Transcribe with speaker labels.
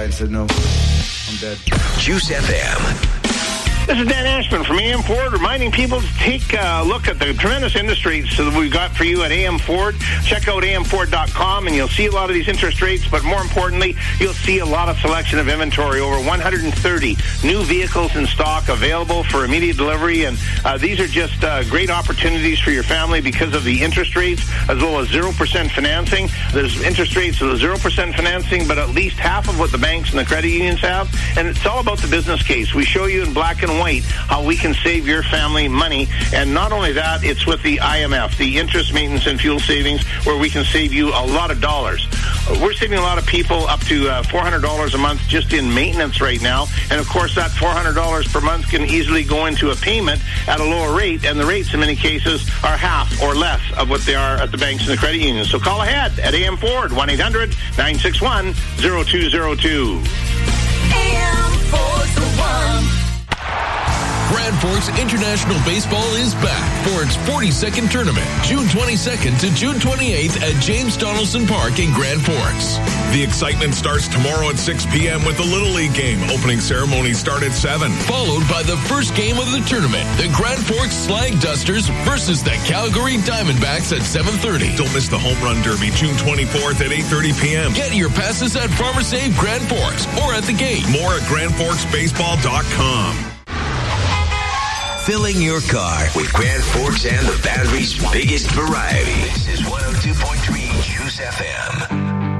Speaker 1: eye and said, no, I'm dead.
Speaker 2: Juice FM.
Speaker 3: This is Dan Ashman from AM Ford, reminding people to take a look at the tremendous industries that we've got for you at AM Ford. Check out amford.com, and you'll see a lot of these interest rates, but more importantly, you'll see a lot of selection of inventory. Over 130 new vehicles in stock available for immediate delivery, and these are just great opportunities for your family because of the interest rates, as well as 0% financing. There's interest rates of 0% financing, but at least half of what the banks and the credit unions have, and it's all about the business case. We show you in black and white how we can save your family money, and not only that, it's with the IMF, the interest, maintenance, and fuel savings, where we can save you a lot of dollars. We're saving a lot of people up to $400 a month just in maintenance right now, and of course that $400 per month can easily go into a payment at a lower rate, and the rates in many cases are half or less of what they are at the banks and the credit unions. So call ahead at AM Ford, 1-800-961-0202.
Speaker 4: AM Ford's the one.
Speaker 5: Grand Forks International Baseball is back for its 42nd tournament, June 22nd to June 28th at James Donaldson Park in Grand Forks.
Speaker 6: The excitement starts tomorrow at 6 p.m. with the Little League game. Opening ceremony start at 7.
Speaker 5: Followed by the first game of the tournament, the Grand Forks Slag Dusters versus the Calgary Diamondbacks at 7:30.
Speaker 6: Don't miss the Home Run Derby, June 24th at 8:30 p.m.
Speaker 5: Get your passes at Farmer Save Grand Forks or at the gate.
Speaker 6: More at GrandForksBaseball.com.
Speaker 2: Filling your car with Grand Forks and the Battery's biggest variety. This is 102.3 Juice FM.